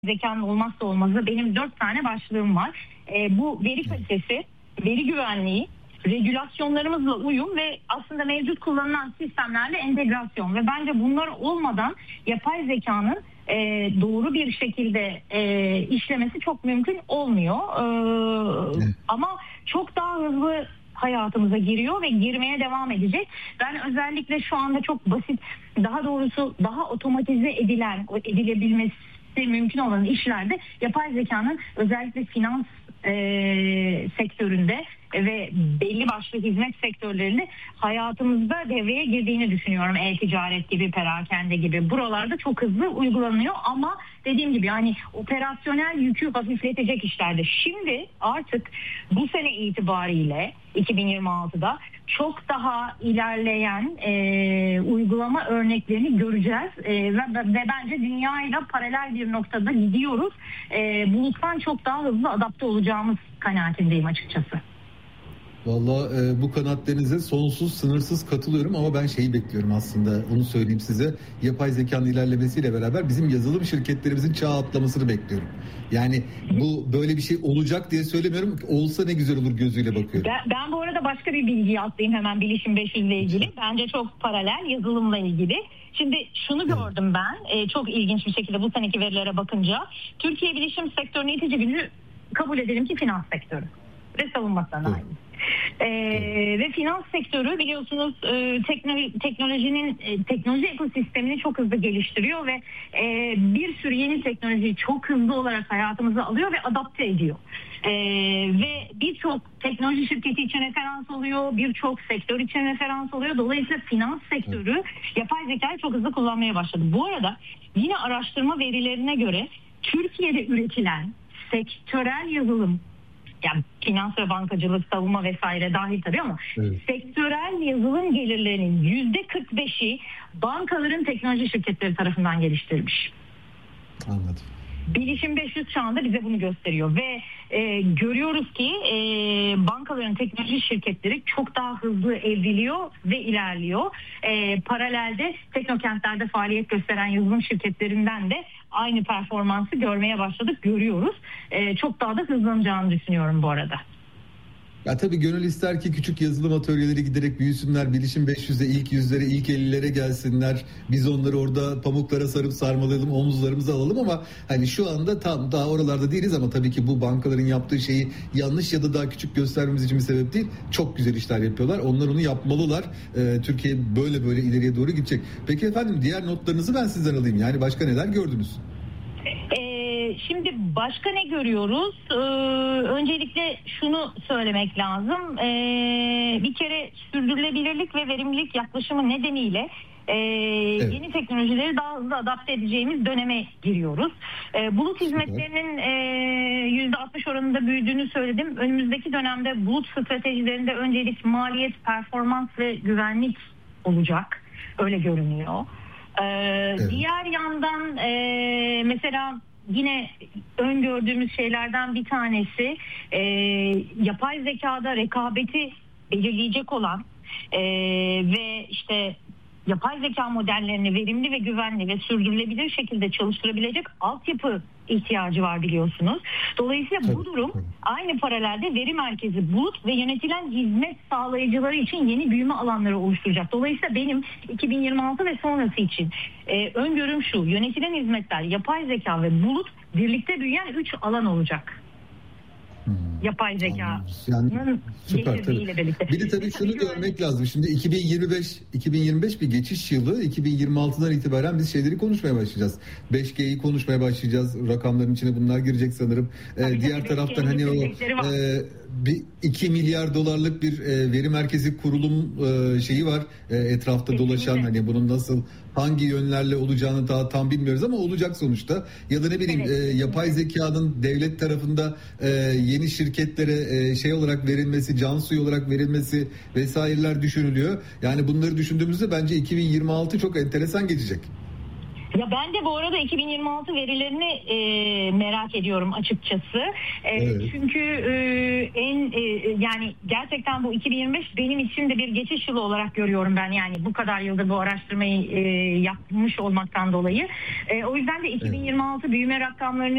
zekanın olmazsa olmazı benim 4 tane başlığım var. Bu veri kalitesi, veri güvenliği, regülasyonlarımızla uyum ve aslında mevcut kullanılan sistemlerle entegrasyon. Ve bence bunlar olmadan yapay zekanın doğru bir şekilde işlemesi çok mümkün olmuyor. Ama çok daha hızlı hayatımıza giriyor ve girmeye devam edecek. Ben özellikle şu anda çok basit, daha doğrusu daha otomatize edilebilmesi mümkün olan işlerde yapay zekanın özellikle finans sektöründe ve belli başlı hizmet sektörlerinde hayatımızda devreye girdiğini düşünüyorum. E-ticaret gibi, perakende gibi buralarda çok hızlı uygulanıyor ama dediğim gibi yani operasyonel yükü hafifletecek işlerde. Şimdi artık bu sene itibariyle 2026'da çok daha ilerleyen uygulama örneklerini göreceğiz ve bence dünyayla paralel bir noktada gidiyoruz. Buluttan çok daha hızlı adapte olacağımız kanaatindeyim açıkçası. Vallahi bu kanaatlerinize sonsuz, sınırsız katılıyorum ama ben şeyi bekliyorum aslında, onu söyleyeyim size. Yapay zekanın ilerlemesiyle beraber bizim yazılım şirketlerimizin çağ atlamasını bekliyorum. Yani bu böyle bir şey olacak diye söylemiyorum. Olsa ne güzel olur gözüyle bakıyorum. Ben bu arada başka bir bilgiyi atlayayım hemen Bilişim 500 ile ilgili. Bence çok paralel yazılımla ilgili. Şimdi şunu gördüm ben çok ilginç bir şekilde bu seneki verilere bakınca. Türkiye bilişim sektörünün itici gücü kabul edelim ki finans sektörü ve savunma sanayi. Ve finans sektörü biliyorsunuz teknoloji ekosistemini çok hızlı geliştiriyor ve bir sürü yeni teknolojiyi çok hızlı olarak hayatımıza alıyor ve adapte ediyor. Ve birçok teknoloji şirketi için referans oluyor, birçok sektör için referans oluyor. Dolayısıyla finans sektörü yapay zekayı çok hızlı kullanmaya başladı. Bu arada yine araştırma verilerine göre Türkiye'de üretilen sektörel yazılım, yani finans ve bankacılık, savunma vesaire dahil tabii ama sektörel yazılım gelirlerinin %45'i bankaların teknoloji şirketleri tarafından geliştirilmiş. Anladım. Bilişim 500 şu anda bize bunu gösteriyor ve görüyoruz ki bankaların teknoloji şirketleri çok daha hızlı evriliyor ve ilerliyor. Paralelde teknokentlerde faaliyet gösteren yazılım şirketlerinden de aynı performansı görmeye başladık, görüyoruz. Çok daha da hızlanacağını düşünüyorum bu arada. Ya tabii gönül ister ki küçük yazılım atölyeleri giderek büyüsünler. Bilişim 500'de ilk yüzlere, ilk 50'lere gelsinler. Biz onları orada pamuklara sarıp sarmalayalım, omuzlarımıza alalım ama hani şu anda tam daha oralarda değiliz ama tabii ki bu bankaların yaptığı şeyi yanlış ya da daha küçük göstermemiz için bir sebep değil. Çok güzel işler yapıyorlar. Onlar onu yapmalılar. Türkiye böyle ileriye doğru gidecek. Peki efendim, diğer notlarınızı ben sizden alayım. Yani başka neler gördünüz? Şimdi başka ne görüyoruz? Öncelikle şunu söylemek lazım. Bir kere sürdürülebilirlik ve verimlilik yaklaşımı nedeniyle yeni teknolojileri daha hızlı adapte edeceğimiz döneme giriyoruz. Bulut hizmetlerinin %60 oranında büyüdüğünü söyledim. Önümüzdeki dönemde bulut stratejilerinde öncelik maliyet, performans ve güvenlik olacak. Öyle görünüyor. Diğer yandan mesela yine öngördüğümüz şeylerden bir tanesi yapay zekada rekabeti belirleyecek olan ve işte yapay zeka modellerini verimli ve güvenli ve sürdürülebilir şekilde çalıştırabilecek altyapı ihtiyacı var biliyorsunuz. Dolayısıyla bu durum aynı paralelde veri merkezi, bulut ve yönetilen hizmet sağlayıcıları için yeni büyüme alanları oluşturacak. Dolayısıyla benim 2026 ve sonrası için öngörüm şu: yönetilen hizmetler, yapay zeka ve bulut birlikte büyüyen 3 alan olacak. Yapay zekanın getirdiğiyle birlikte. Bir de tabii şunu görmek lazım. Şimdi 2025 bir geçiş yılı. 2026'dan itibaren biz şeyleri konuşmaya başlayacağız. 5G'yi konuşmaya başlayacağız. Rakamların içine bunlar girecek sanırım. Diğer taraftan hani o bir 2 milyar dolarlık bir veri merkezi kurulum şeyi var. Etrafta dolaşan, hani bunun nasıl, hangi yönlerle olacağını daha tam bilmiyoruz ama olacak sonuçta. Ya da ne bileyim yapay zekanın devlet tarafında yeni şirketlere şey olarak verilmesi, can suyu olarak verilmesi vesaireler düşünülüyor. Yani bunları düşündüğümüzde bence 2026 çok enteresan geçecek. Ya ben de bu arada 2026 verilerini merak ediyorum açıkçası. Evet. Çünkü yani gerçekten bu 2025 benim için de bir geçiş yılı olarak görüyorum ben. Yani bu kadar yıldır bu araştırmayı yapmış olmaktan dolayı. O yüzden de 2026 büyüme rakamlarını